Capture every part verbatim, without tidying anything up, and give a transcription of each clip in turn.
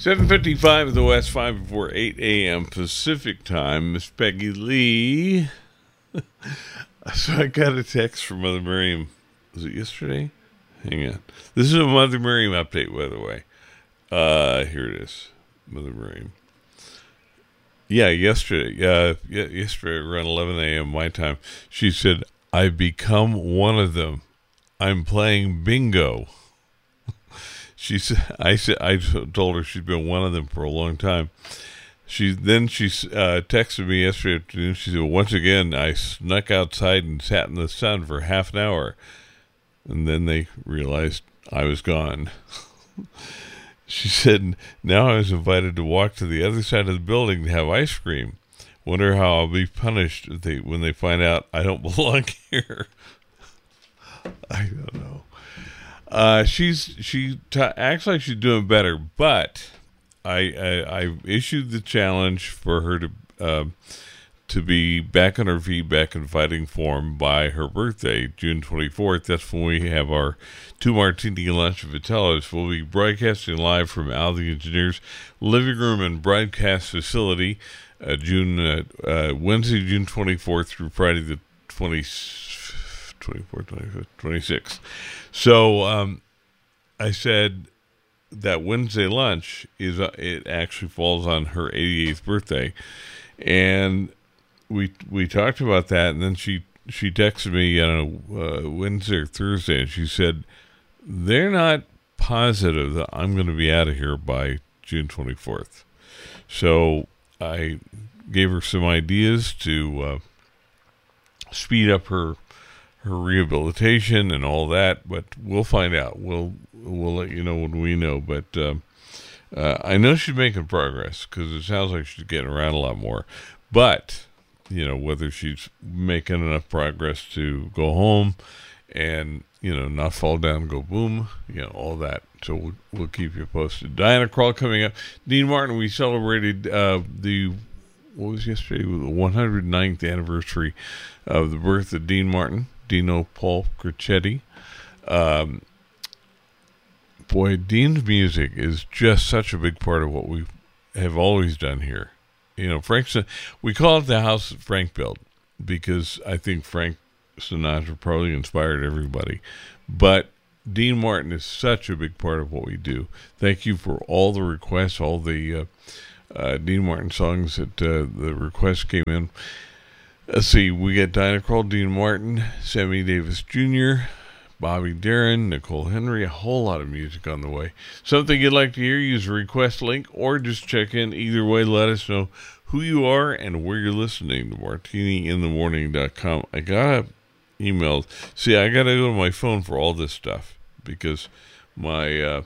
seven fifty-five at the West, five before eight a.m. Pacific time. Miss Peggy Lee. So I got a text from Mother Miriam. Was it yesterday? Hang on. This is a Mother Miriam update, by the way. Uh, here it is. Mother Miriam. Yeah, yesterday. Uh, yeah, yesterday around eleven a.m. my time. She said, "I've become one of them. I'm playing bingo." She said, "I said I told her she'd been one of them for a long time." She then she uh, texted me yesterday afternoon. She said, "Once again, I snuck outside and sat in the sun for half an hour, and then they realized I was gone." She said, "Now I was invited to walk to the other side of the building to have ice cream. Wonder how I'll be punished if they, when they find out I don't belong here." I don't know. Uh, she's she t- acts like she's doing better, but I, I I issued the challenge for her to uh, to be back on her feet, back in fighting form by her birthday, June twenty-fourth. That's when we have our two martini lunch at Vitello's. We'll be broadcasting live from Al the Engineer's living room and broadcast facility, uh, June uh, uh, Wednesday, June twenty-fourth through Friday the twentieth, twenty-fourth, twenty-fifth, twenty-sixth. So um, I said that Wednesday lunch is uh, it actually falls on her eighty-eighth birthday, and we we talked about that, and then she she texted me on a uh, Wednesday or Thursday, and she said they're not positive that I'm going to be out of here by June twenty-fourth. So I gave her some ideas to uh, speed up her her rehabilitation and all that, but we'll find out. We'll we'll let you know when we know. But um, uh, I know she's making progress because it sounds like she's getting around a lot more. But you know, whether she's making enough progress to go home and, you know, not fall down and go boom, you know, all that. So we'll, we'll keep you posted. Diana Krall coming up. Dean Martin, we celebrated uh, the, what was yesterday? The one hundred ninth anniversary of the birth of Dean Martin, Dino Paul Crecchetti. Um, boy, Dean's music is just such a big part of what we have always done here. You know, Frank, we call it the house that Frank built because I think Frank Sinatra probably inspired everybody. But Dean Martin is such a big part of what we do. Thank you for all the requests, all the uh, uh, Dean Martin songs that uh, the requests came in. Let's see, we got Diana Krall, Dean Martin, Sammy Davis Junior, Bobby Darin, Nicole Henry, a whole lot of music on the way. Something you'd like to hear, use a request link or just check in. Either way, let us know who you are and where you're listening to martini in the morning dot com. I got emailed. See, I got to go to my phone for all this stuff because my, uh,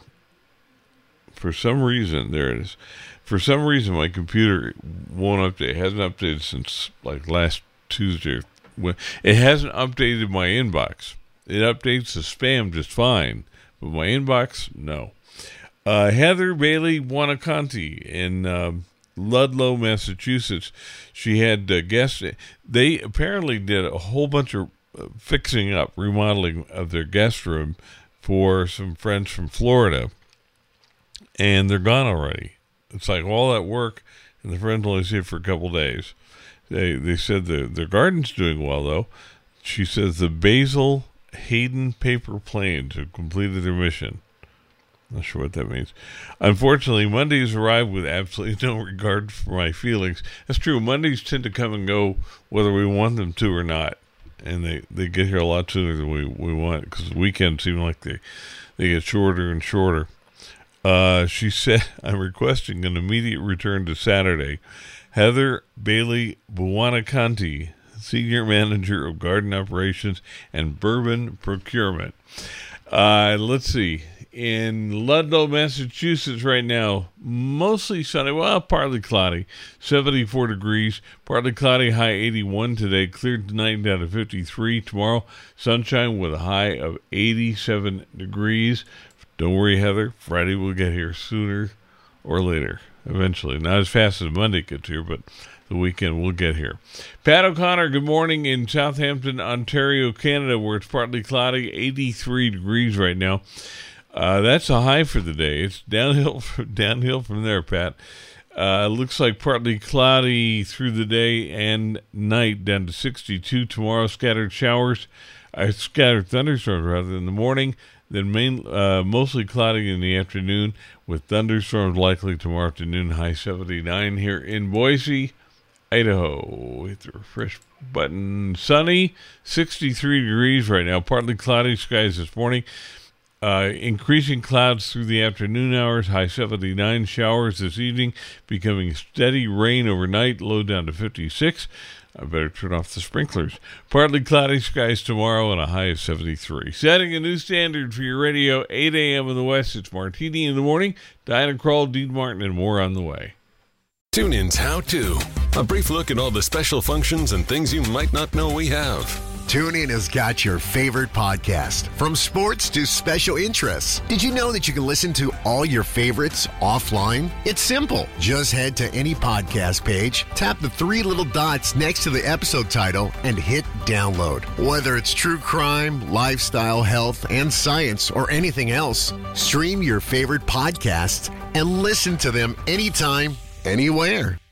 for some reason, there it is. For some reason, my computer won't update. It hasn't updated since like last Tuesday. It hasn't updated my inbox. It updates the spam just fine, but my inbox, no. Uh, Heather Bailey Wanakanti in um, Ludlow, Massachusetts. She had uh, guests. They apparently did a whole bunch of uh, fixing up, remodeling of their guest room for some friends from Florida, and they're gone already. It's like all that work, and the friends only see it for a couple days. They they said the, their garden's doing well, though. She says the basil Hayden paper planes have completed their mission. Not sure what that means. Unfortunately, Mondays arrive with absolutely no regard for my feelings. That's true. Mondays tend to come and go whether we want them to or not. And they, they get here a lot sooner than we, we want because the weekends seem like they, they get shorter and shorter. Uh, she said, I'm requesting an immediate return to Saturday. Heather Bailey Buwanakanti, Senior Manager of Garden Operations and Bourbon Procurement. Uh, let's see. In Ludlow, Massachusetts right now, mostly sunny, well, partly cloudy, seventy-four degrees, partly cloudy, high eighty-one today, cleared tonight down to fifty-three. Tomorrow, sunshine with a high of eighty-seven degrees. Don't worry, Heather, Friday will get here sooner or later, eventually. Not as fast as Monday gets here, but the weekend will get here. Pat O'Connor, good morning in Southampton, Ontario, Canada, where it's partly cloudy, eighty-three degrees right now. Uh, that's a high for the day. It's downhill downhill from there, Pat. Uh, looks like partly cloudy through the day and night, down to sixty-two. Tomorrow, scattered showers, uh, scattered thunderstorms rather in the morning, then main, uh, mostly cloudy in the afternoon, with thunderstorms likely tomorrow afternoon, high seventy-nine here in Boise, Idaho. Hit the refresh button. Sunny, sixty-three degrees right now, partly cloudy skies this morning. Uh, increasing clouds through the afternoon hours, high seventy-nine, showers this evening, becoming steady rain overnight, low down to fifty-six. I better turn off the sprinklers. Partly cloudy skies tomorrow and a high of seventy-three. Setting a new standard for your radio, eight a.m. in the West. It's Martini in the Morning. Diana Krall, Dean Martin, and more on the way. TuneIn's How To. A brief look at all the special functions and things you might not know we have. TuneIn has got your favorite podcast, from sports to special interests. Did you know that you can listen to all your favorites offline? It's simple. Just head to any podcast page, tap the three little dots next to the episode title, and hit download. Whether it's true crime, lifestyle, health, and science, or anything else, stream your favorite podcasts and listen to them anytime, anywhere.